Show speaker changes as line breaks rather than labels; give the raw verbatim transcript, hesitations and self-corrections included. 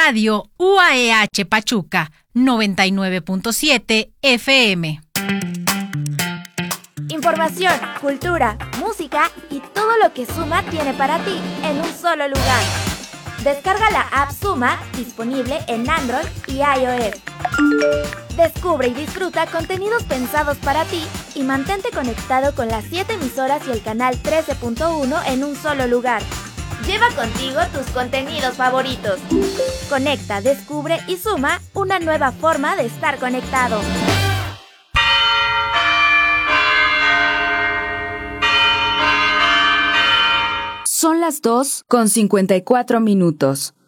Radio U A E H Pachuca, noventa y nueve punto siete F M.
Información, cultura, música y todo lo que Suma tiene para ti en un solo lugar. Descarga la app Suma, disponible en Android y iOS. Descubre y disfruta contenidos pensados para ti y mantente conectado con las siete emisoras y el canal trece punto uno en un solo lugar. Lleva contigo tus contenidos favoritos. Conecta, descubre y suma una nueva forma de estar conectado.
Son las dos con cincuenta y cuatro minutos.